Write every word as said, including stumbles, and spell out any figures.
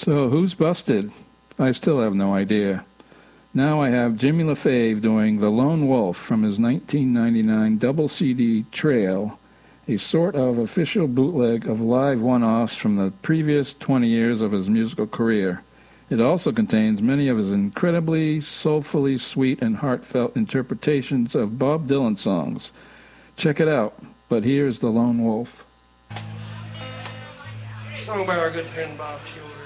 So who's busted? I still have no idea. Now I have Jimmy LaFave doing The Lone Wolf from his nineteen ninety-nine double C D Trail, a sort of official bootleg of live one-offs from the previous twenty years of his musical career. It also contains many of his incredibly soulfully sweet and heartfelt interpretations of Bob Dylan songs. Check it out, but here's The Lone Wolf. Sung by our good friend Bob Shore.